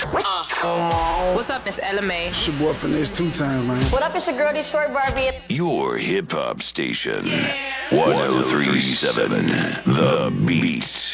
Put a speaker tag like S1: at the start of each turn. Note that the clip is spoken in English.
S1: What's up, it's LMA.
S2: It's your boy Finesse 2 times, man.
S3: What up, it's your girl Detroit Barbie.
S4: Your hip hop station. 1037 The Beats.